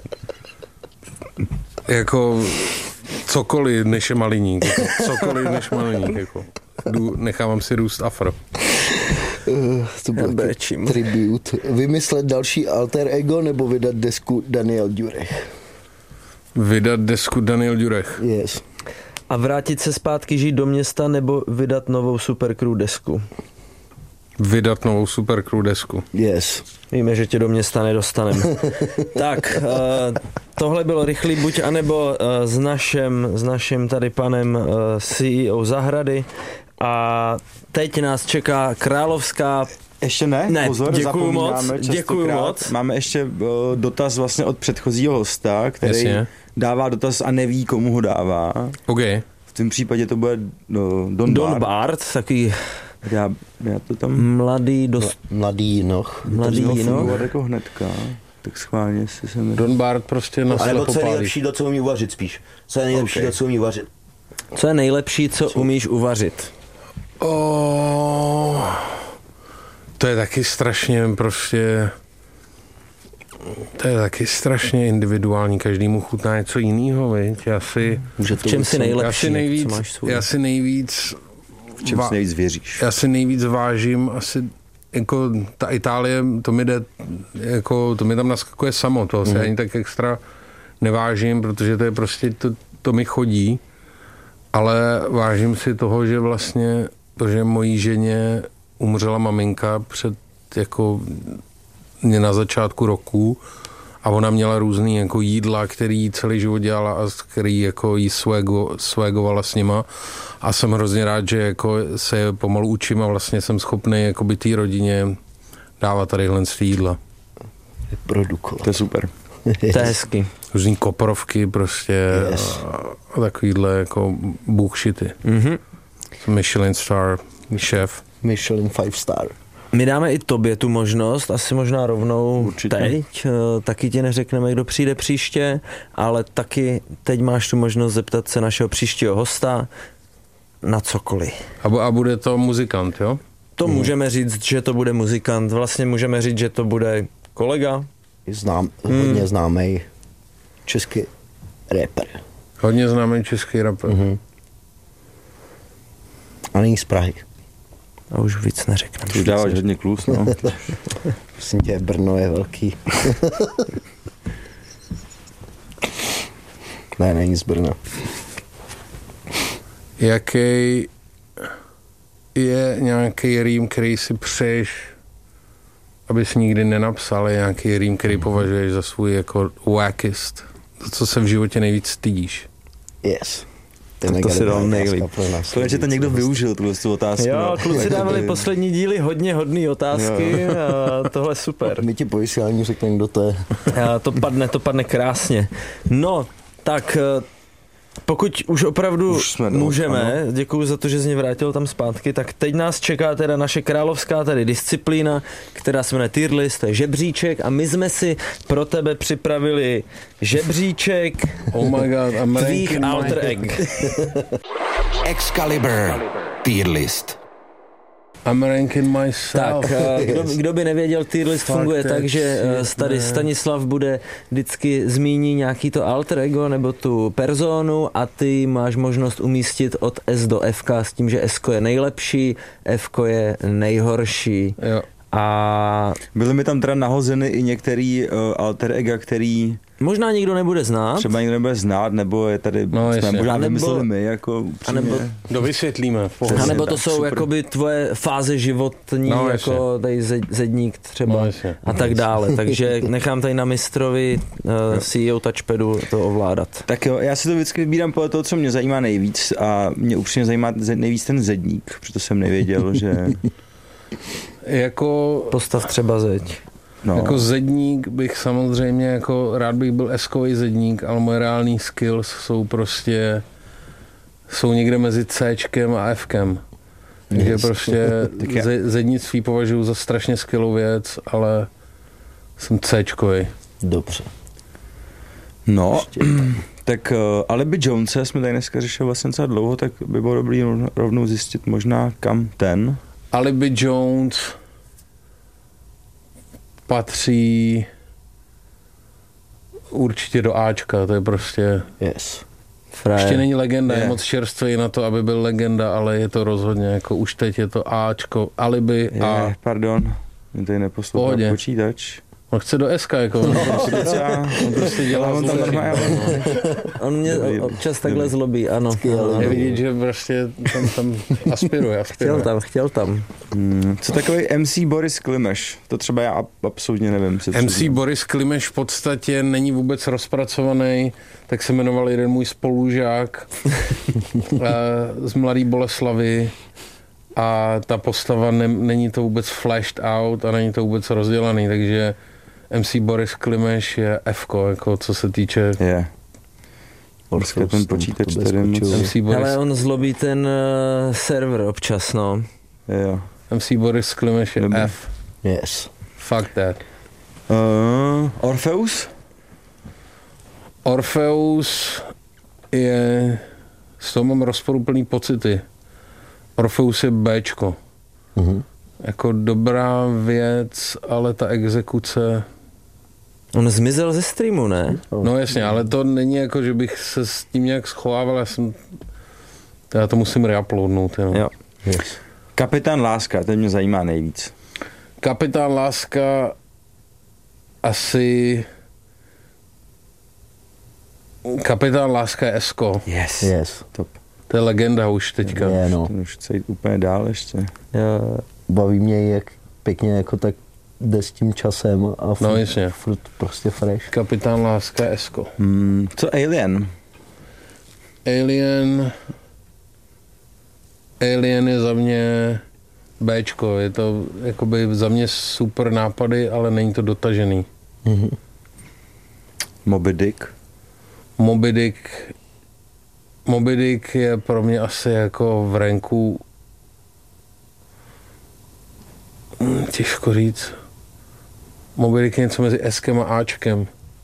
Jako cokoliv než je maliník. Jako. Nechávám si růst afro. To byl tribute. Vymyslet další alter ego nebo vydat desku Daniel Durech? Vydat desku Daniel Durech. Yes. A vrátit se zpátky žít do města nebo vydat novou Supercrew desku? Vydat novou Supercrew desku. Yes. Víme, že tě do města nedostaneme. Tak, tohle bylo rychlý buď, anebo s naším tady panem CEO Zahrady. A teď nás čeká královská... Ještě ne, pozor, děkuju zapomínáme moc, děkuju moc. Máme ještě dotaz vlastně od předchozího hosta, který Jasně. dává dotaz a neví, komu ho dává. OK. V tom případě to bude Don Bart, takový já to tam... Mladý jinoch. Mladý jinoch. jako hnedka. Tak schválně si se mi... Don Bart prostě na nebo co je slepopálí. nejlepší, do co umí uvařit spíš. Co je nejlepší, do co umí uvařit. Co je nejlepší, co umíš uvařit? To je taky strašně prostě... To je taky strašně individuální, každému chutná něco jiného, viď? V čem si nejlepší, co máš svůj? Já si nejvíc... V čem si nejvíc věříš? Já si nejvíc vážím asi jako ta Itálie, to mi jde, jako to mi tam naskakuje samo, toho se ani tak extra nevážím, protože to je prostě, to mi chodí, ale vážím si toho, že vlastně, protože mojí ženě umřela maminka před jako mě na začátku roku a ona měla různý jako jídla, který celý život dělala a který jako jí swagovala s nima a jsem hrozně rád, že jako se pomalu učím a vlastně jsem schopný jako by té rodině dávat tadyhle jídla. Produkovat. To je super. To je hezky. Různý koprovky prostě a takovýhle jako bullshity. Michelin star, šéf. Michelin 5 star. My dáme i tobě tu možnost, asi možná rovnou určitě. Teď. Taky ti neřekneme, kdo přijde příště, ale taky teď máš tu možnost zeptat se našeho příštího hosta na cokoliv. A bude to muzikant, jo? To můžeme říct, že to bude muzikant. Vlastně můžeme říct, že to bude kolega. Hodně známý český rapper. Hodně známý český rapper. A není z Prahy. A už víc neřekneme. Už dáváš hodně klus, no. Prosím tě, Brno je velký. Ne, není z Brna. Jaký je nějaký rým, který si přeješ, abys nikdy nenapsal, je nějaký rým, který považuješ za svůj jako wackest? To, co se v životě nejvíc stydíš? Yes. To si dal nejlíp. Konečně to někdo využil, tu otázku. Jo, kluci dávali poslední díly hodně hodný otázky a tohle super. My ti po vysílání řekneme, kdo to je. To padne krásně. No, tak Pokud už opravdu můžeme, děkuju za to, že jsi mě vrátil tam zpátky, tak teď nás čeká teda naše královská tady disciplína, která se jmenuje tier list, to je žebříček a my jsme si pro tebe připravili žebříček tvých alter egg. Excalibur Tier List. I'm ranking myself. Tak, kdo by nevěděl, tier list funguje tak, že tady Stanislav bude vždycky zmíní nějaký to alter ego nebo tu personu a ty máš možnost umístit od S do FK s tím, že S je nejlepší, F je nejhorší. Jo. A byly mi tam teda nahozeny i některý alter ega, který možná nikdo nebude znát. Třeba nikdo nebude znát, nebo je tady, jsme možná vymysleli my, jako upřímně. Dovysvětlíme. A nebo to jsou jakoby tvoje fáze životní, jako tady zedník třeba a tak dále. Takže nechám tady na mistrovi CEO touchpadu to ovládat. Tak jo, já si to vždycky vybírám podle toho, co mě zajímá nejvíc a mě upřímně zajímá nejvíc ten zedník, protože jsem nevěděl, že... Jako... Postav třeba zeď. No. Jako zedník bych samozřejmě, jako rád bych byl S-kový zedník, ale moje reální skills jsou někde mezi C-čkem a F-kem. Takže prostě zednictví považuji za strašně skillou věc, ale jsem C-čkový. Dobře. No, tak Alibi Jonese jsme tady dneska řešili vlastně docela dlouho, tak by bylo dobrý rovnou zjistit možná kam ten. Alibi Jones patří určitě do Ačka, to je prostě... Yes. Ještě není legenda, je moc čerstvý na to, aby byl legenda, ale je to rozhodně, jako už teď je to Ačko, Alibi a... Pardon, mě tady neposlouchá počítač. On chce do SK, jako on prostě dělá on tam normálně. On mě občas takhle zlobí, ano. Je vidět, že prostě tam aspiruje. Chtěl tam. Co takový MC Boris Klimeš? To třeba já absolutně nevím. MC Boris Klimeš v podstatě není vůbec rozpracovaný, tak se jmenoval jeden můj spolužák z Mladé Boleslavy. A ta postava není to vůbec flashed out a není to vůbec rozdělaný, takže MC Boris Klimeš je F-ko, jako co se týče... Ten počítač tady moc... Ale on zlobí ten server občas, no. Jo. MC Boris Klimeš je F. Yes. Fuck that. Orpheus? Orpheus je... S toho mám rozporuplný pocity. Orpheus je Bčko. Jako dobrá věc, ale ta exekuce... On zmizel ze streamu, ne? No jasně, ale to není jako, že bych se s tím nějak schovával, já to musím reuploadnout. Jo. Yes. Kapitán Láska, to mě zajímá nejvíc. Kapitán Láska asi... Kapitán Láska je Esko. Yes. Top. To je legenda už teďka. Je, no. To už chce jít úplně dál ještě. Baví mě, jak pěkně jako tak jde s tím časem a furt prostě fresh. Kapitán Láska je Esko. Co Alien? Alien je za mě Bčko. Je to jakoby za mě super nápady, ale není to dotažený. Moby Dick? Moby Dick je pro mě asi jako v ranku těžko říct. Moby Dick je něco mezi Skem a Ačkem.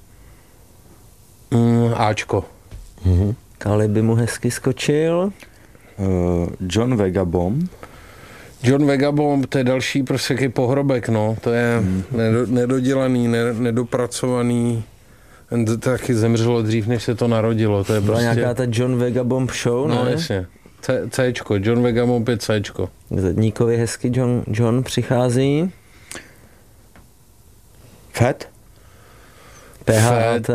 Ačko. Kali by mu hezky skočil. John Vagabond. John Vagabond, to je další prostě jaký pohrobek, no. To je nedodělaný, nedopracovaný. To taky zemřelo dřív, než se to narodilo. To je byla prostě... nějaká ta John Vagabond show, ne? No jasně. Cčko, John Vagabond 5 Cčko. Zedníkovi hezky John přichází. Fat? PHT.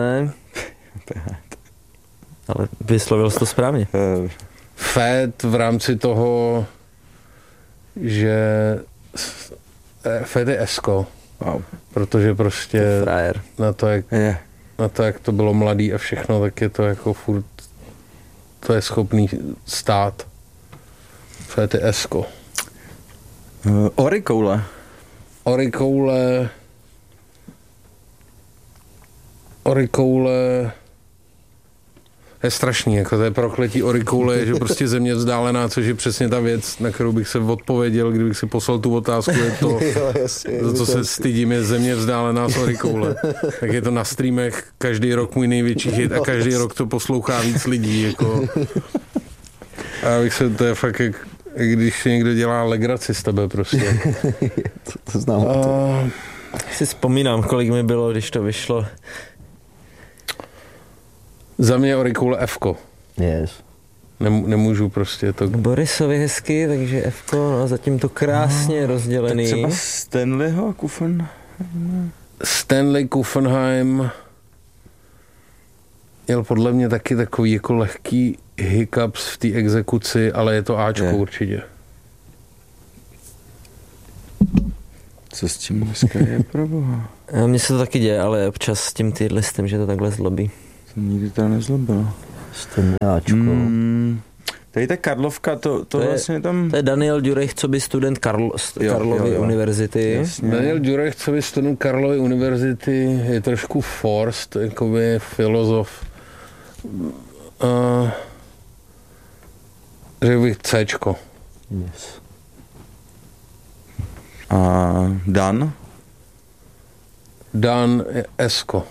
Ale vyslovil jsi to správně. Fat v rámci toho, že Fat je Esko. Wow. Protože prostě frajer. Na to, jak to bylo mladý a všechno, tak je to jako furt to je schopný stát. Fat je Esko. Orikoule. je strašný, jako to je prokletí orikoule, že prostě země vzdálená, což je přesně ta věc, na kterou bych se odpověděl, kdybych si poslal tu otázku, je to, Jo, jasně, za co se stydím, je země vzdálená z orikoule. Tak je to na streamech každý rok můj největší hit a každý rok to poslouchá víc lidí, jako. A bych se, to je fakt, jak když někdo dělá legraci z tebe prostě. to znám. Si vzpomínám, kolik mi bylo, když to vyšlo. Za mě orikoule F-ko. Yes. Nemůžu prostě to. Borisovi hezky, takže F-ko, no, zatím to krásně rozdělený. Tak třeba Stanleyho, Kufen. Stanley Kuffenheim měl podle mě taky takový jako lehký hiccups v té exekuci, ale je to Ačko určitě. Co s tím dneska je, proboha? Mně se to taky děje, ale občas s tím listem, že to takhle zlobí. To nikdy teda nezlobilo. Ačko. Tady ta Karlovka, to je, vlastně tam... To je Daniel Ďurech, co by student Karlovy univerzity. Jasně. Daniel Ďurech, co by student Karlovy univerzity, je trošku forced, jakoby filozof. Řekl bych Cčko. Yes. A Dan? Dan je Esko.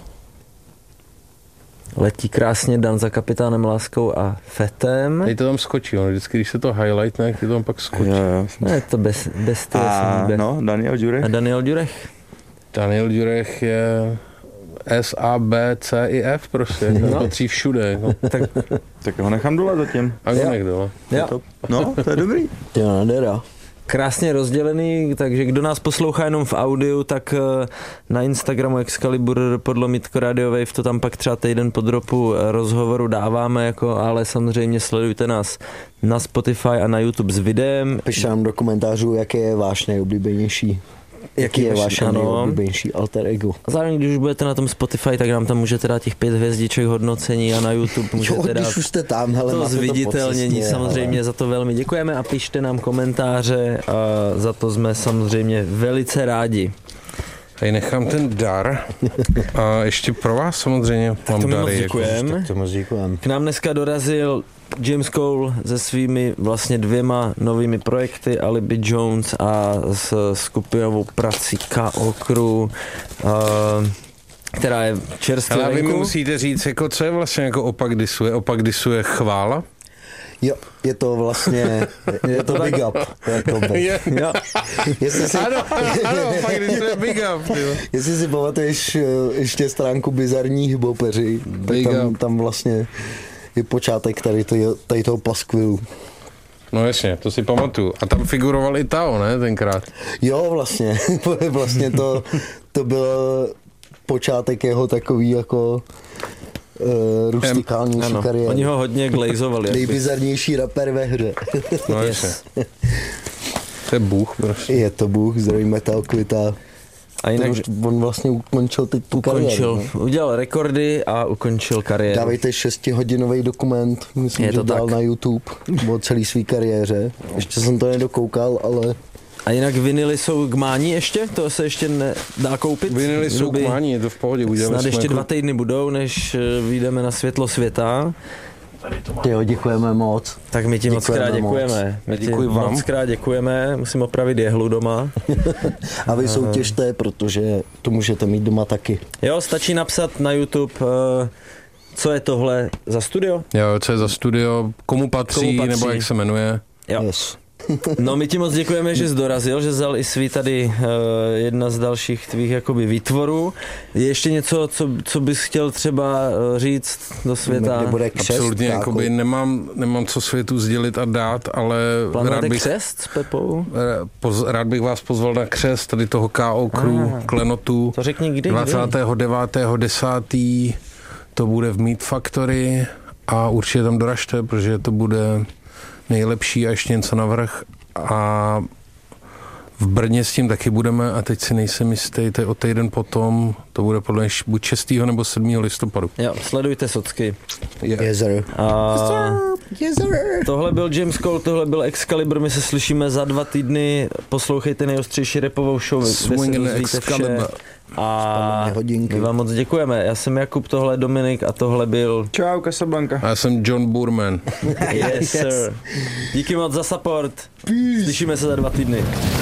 Letí krásně Dan za kapitánem Láskou a Fetem. Teď to tam skočí, on vždycky, když se to highlightne, tak to tam pak skočí. Jo. Ne, to bez stylu. A no, Daniel Ďurech? A Daniel Ďurech. Daniel Ďurech je S, A, B, C i F prostě, no. Patří všude. No. Tak ho nechám dole zatím. A go nech dole. No, to je dobrý. To je nádhera. Krásně rozdělený, takže kdo nás poslouchá jenom v audiu, tak na Instagramu Excalibur _Mitko Radio Wave to tam pak třeba týden po dropu rozhovoru dáváme, jako, ale samozřejmě sledujte nás na Spotify a na YouTube s videem. Pište nám do komentářů, jaký je váš nejoblíbenější. Jaký je váš nejoblíbenější alter ego. A zároveň, když už budete na tom Spotify, tak nám tam můžete dát těch 5 hvězdiček hodnocení a na YouTube můžete dát už jste tam, hele, to zviditelnění. Samozřejmě ale... za to velmi děkujeme a pište nám komentáře a za to jsme samozřejmě velice rádi. Tady nechám ten dar a ještě pro vás samozřejmě mám dary. To moc děkujem. K nám dneska dorazil James Cole se svými vlastně 2 novými projekty, Alibi Jones a s skupinovou prací K.O. Crew, která je čerstvě venku. Ale vy mi musíte říct, jako, co je vlastně jako opak disuje? Opak disuje chvála? Jo, je to vlastně, je to big up. Jo. Ano, opak disuje big up. Jestli si pamatuješ ještě stránku Bizarní hiphopeři, tak tam vlastně je počátek tady toho paskvilu. No jasně, to si pamatuju. A tam figuroval i Tao, ne, tenkrát? Jo, vlastně to byl počátek jeho takový jako rustikálnější kariéry. Oni ho hodně glazovali. Nejbizarnější rapper ve hře. No jasně. To je Bůh prostě. Je to Bůh, zdravý Metal Kvita. A jinak on vlastně ukončil teď tu kariéru. Ne? Udělal rekordy a ukončil kariéru. Dávejte 6hodinový dokument, myslím, že dal na YouTube o celý svý kariéře. Ještě jsem to nedokoukal, ale... A jinak vinily jsou k mání ještě? To se ještě dá koupit? Vinily jsou k mání, je to v pohodě. Snad ještě 2 týdny budou, než vyjdeme na světlo světa. Jo, děkujeme moc. Tak my ti moc krát děkujeme. Děkuji vám. Moc krát děkujeme, musím opravit jehlu doma. A vy soutěžte, protože to můžete mít doma taky. Jo, stačí napsat na YouTube, co je tohle za studio? Jo, co je za studio, komu patří, nebo jak se jmenuje. Jo. Yes. No my ti moc děkujeme, že jsi dorazil, že vzal i svý tady jedna z dalších tvých jakoby výtvorů. Je ještě něco, co bys chtěl třeba říct do světa? Absolutně, jakoby nemám co světu sdělit a dát, ale plánujete křest s Pepou? Rád bych vás pozval na křest tady toho K.O. Crew Klenotu. To řekni kdy? 29.10. to bude v Meat Factory a určitě tam doražte, protože to bude nejlepší a ještě něco navrch. A v Brně s tím taky budeme a teď si nejsem jistý, to je o týden potom, to bude podle mě buď 6. nebo 7. listopadu. Jo, sledujte socky. Yes, sir. Yes, sir. Tohle byl James Cole, tohle byl Excalibur, my se slyšíme za 2 týdny, poslouchejte nejostřejší rapovou show, kde se dozvíte vše A hodinky. my vám moc děkujeme. Já jsem Jakub, tohle Dominik a tohle byl... Čau, Casablanca. A já jsem John Boorman. Yes, sir. Díky moc za support. Slyšíme se za 2 týdny.